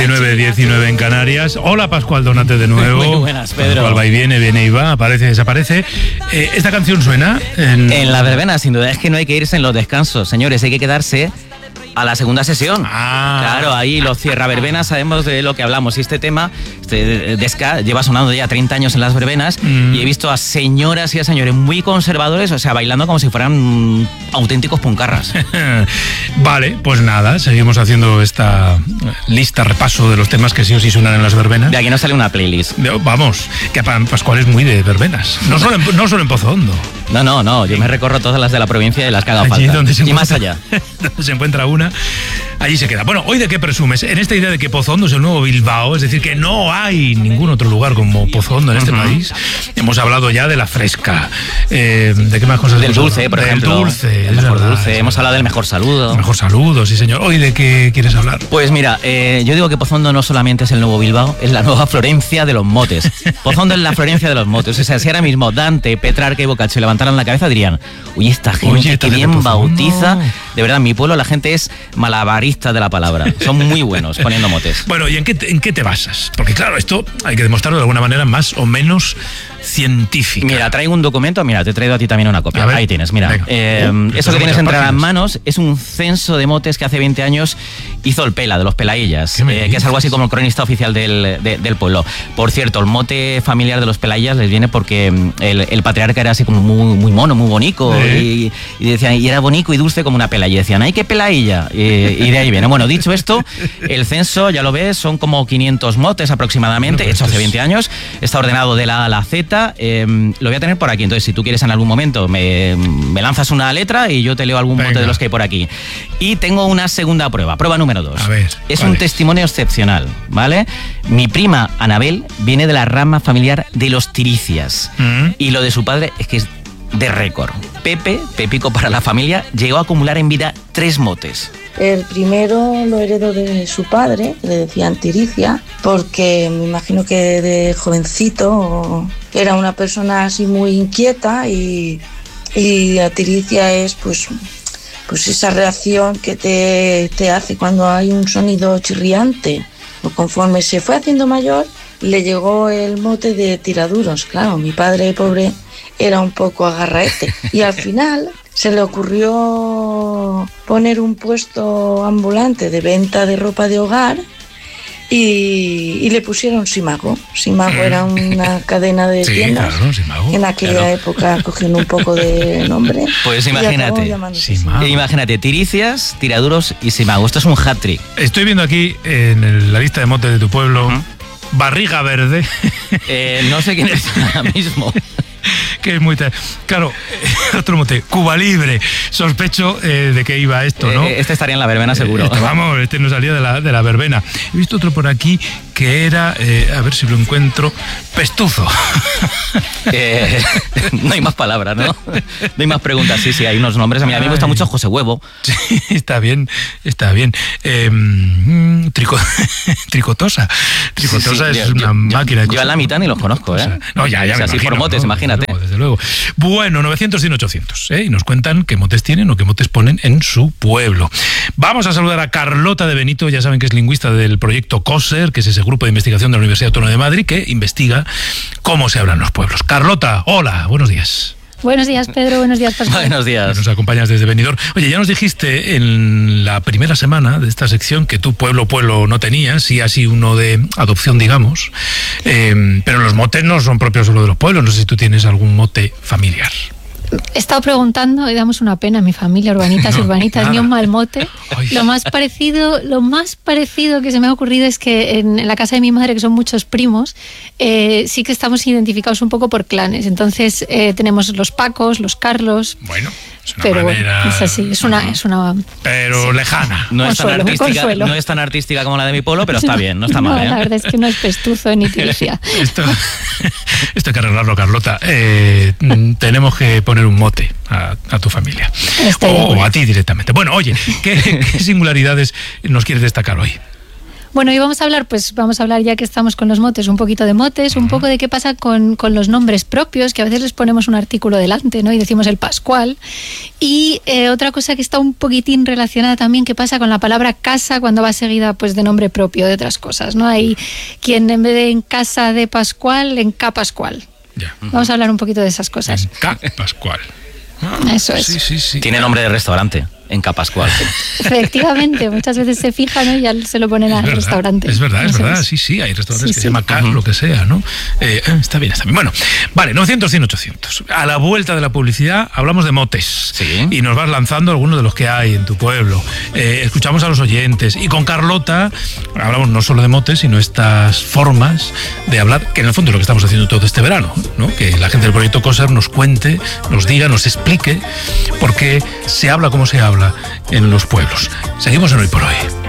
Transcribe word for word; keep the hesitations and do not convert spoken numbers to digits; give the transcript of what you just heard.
nueve y nueve, diecinueve en Canarias. Hola, Pascual Donate de nuevo. Muy buenas, Pedro. Pascual va y viene, viene y va, aparece, desaparece. Eh, ¿Esta canción suena? En... en la verbena, sin duda. Es que no hay que irse en los descansos, señores. Hay que quedarse a la segunda sesión. Ah. Claro, ahí los cierra verbenas, sabemos de lo que hablamos. Y este tema, este Desca, lleva sonando ya treinta años en las verbenas mm. y he visto a señoras y a señores muy conservadores, o sea, bailando como si fueran auténticos puncarras. Vale, pues nada, seguimos haciendo esta lista, repaso de los temas que sí o sí suenan en las verbenas. De aquí no sale una playlist. De, vamos, que Pascual es muy de verbenas. No solo en, no solo en Pozo Hondo. No, no, no, yo me recorro todas las de la provincia y las que haga falta. Donde se y más allá. Donde se encuentra una, allí se queda. Bueno, ¿hoy de qué presumes? En esta idea de que Pozo Hondo es el nuevo Bilbao, es decir, que no hay ningún otro lugar como Pozo Hondo en este uh-huh. país. Hemos hablado ya de la fresca. Eh, ¿De qué más cosas? Del dulce, por del ejemplo. Dulce, el mejor verdad, dulce. Hemos hablado del mejor saludo. El mejor saludo, sí señor. ¿Hoy de qué quieres hablar? Pues mira, eh, yo digo que Pozo Hondo no solamente es el nuevo Bilbao, es la nueva Florencia de los motes. Pozo Hondo es la Florencia de los motes. O sea, si ahora mismo Dante, Petrarca y Boccaccio levantaran la cabeza, dirían: uy, esta gente Oye, que bien bautiza. De verdad, en mi pueblo la gente es malabarista de la palabra. Son muy buenos poniendo motes. Bueno, ¿y en qué, en qué te basas? Porque claro, esto hay que demostrarlo de alguna manera más o menos científica. Mira, traigo un documento, mira, te he traído a ti también una copia. Ahí tienes, mira. Eh, uh, eso que tienes entre páginas. Las manos es un censo de motes que hace veinte años hizo el Pela, de los Pelaillas, eh, que es algo así como el cronista oficial del, de, del pueblo. Por cierto, el mote familiar de los Pelaillas les viene porque el, el patriarca era así como muy, muy mono, muy bonico, ¿Eh? y, y decían, y era bonito y dulce como una pela, y decían, ¡ay, qué pelailla! Y, y de ahí viene. Bueno, dicho esto, el censo, ya lo ves, son como quinientos motes aproximadamente, hecho hace veinte años, está ordenado de la A a la Z, eh, lo voy a tener por aquí, entonces si tú quieres en algún momento me, me lanzas una letra y yo te leo algún Venga. mote de los que hay por aquí. Y tengo una segunda prueba, prueba número dos. A ver, es un es? testimonio excepcional, ¿vale? Mi prima Anabel viene de la rama familiar de los Tiricias ¿Mm? y lo de su padre es que es de récord. Pepe, Pepico para la familia, llegó a acumular en vida tres motes. El primero lo heredó de su padre, le decían Tiricia, porque me imagino que de jovencito era una persona así muy inquieta y, y la Tiricia es pues, pues esa reacción que te, te hace cuando hay un sonido chirriante. O conforme se fue haciendo mayor, le llegó el mote de tiraduros. Claro, mi padre pobre era un poco agarraete y al final se le ocurrió poner un puesto ambulante de venta de ropa de hogar y, y le pusieron Simago. Simago era una cadena de sí, tiendas claro, Simago, en aquella claro. época cogiendo un poco de nombre. Pues imagínate, imagínate, Tiricias, Tiraduros y Simago. Esto es un hat-trick. Estoy viendo aquí en el, la lista de motes de tu pueblo, uh-huh. Barriga Verde. Eh, no sé quién es ahora mismo. Que es muy... Claro, otro mote, Cuba Libre. Sospecho eh, de que iba esto, ¿no? Eh, este estaría en la verbena seguro. Eh, este, vamos, este no salía de la, de la verbena. He visto otro por aquí que era, eh, a ver si lo encuentro, Pestuzo. Eh, no hay más palabras, ¿no? No hay más preguntas. Sí, sí, hay unos nombres. A mí, a mí me gusta mucho José Huevo. Sí, está bien, está bien. Eh, trico, tricotosa. Tricotosa sí, sí, es yo, una yo, máquina. Yo, yo a la mitad ni los conozco, ¿eh? O sea, no, ya, ya. O sea, así por motes, ¿no? imagínate. Desde luego, desde luego. Bueno, novecientos, cien, ochocientos, ¿eh? Y nos cuentan qué motes tienen o qué motes ponen en su pueblo. Vamos a saludar a Carlota de Benito, ya saben que es lingüista del proyecto COSER, que es ese grupo de investigación de la Universidad Autónoma de Madrid que investiga cómo se hablan los pueblos. Carlota, hola, buenos días. Buenos días, Pedro. Buenos días, Pascual. Buenos días. Nos acompañas desde Benidorm. Oye, ya nos dijiste en la primera semana de esta sección que tu pueblo, pueblo no tenías, y así uno de adopción, digamos. Eh, pero los motes no son propios solo de los pueblos. No sé si tú tienes algún mote familiar. He estado preguntando y damos una pena a mi familia, urbanitas y no, urbanitas, nada. Ni un mal mote. Ay. Lo más parecido, lo más parecido que se me ha ocurrido es que en, en la casa de mi madre, que son muchos primos, eh, sí que estamos identificados un poco por clanes. Entonces eh, tenemos los Pacos, los Carlos. Bueno, es una pero manera... bueno, es así, es una, es una pero sí. lejana. No es, consuelo, tan artística, consuelo. no es tan artística como la de mi pueblo, pero está bien, no está no, mal, ¿eh? La verdad es que no es Pestuzo ni Tiricia. esto, esto hay que arreglarlo, Carlota. Eh, tenemos que poner un mote a, a tu familia. Estoy o a ti directamente. Bueno, oye, ¿qué, qué singularidades nos quieres destacar hoy? Bueno, y vamos a hablar, pues vamos a hablar ya que estamos con los motes, un poquito de motes, un poco de qué pasa con, con los nombres propios, que a veces les ponemos un artículo delante, ¿no? Y decimos el Pascual. Y eh, otra cosa que está un poquitín relacionada también, qué pasa con la palabra casa cuando va seguida pues de nombre propio, de otras cosas, ¿no? Hay quien en vez de en casa de Pascual, en Ca Pascual. Ya. Vamos a hablar un poquito de esas cosas. En Ca Pascual. Ah, Eso es. Sí, sí, sí. Tiene nombre de restaurante, en Ca Pascual. Efectivamente, muchas veces se fijan, ¿no? Y ya se lo ponen al restaurante. Es verdad, es Eso verdad, es. sí, sí, hay restaurantes Sí, que sí. se llaman Ca, uh-huh. lo que sea, ¿no? Eh, está bien, está bien. Bueno, vale, novecientos, cien, ochocientos. A la vuelta de la publicidad hablamos de motes. Sí. Y nos vas lanzando algunos de los que hay en tu pueblo. Eh, escuchamos a los oyentes. Y con Carlota hablamos no solo de motes, sino estas formas de hablar, que en el fondo es lo que estamos haciendo todo este verano, ¿no? Que la gente del proyecto COSER nos cuente, nos diga, nos explique por qué se habla como se habla en los pueblos. Seguimos en Hoy por Hoy.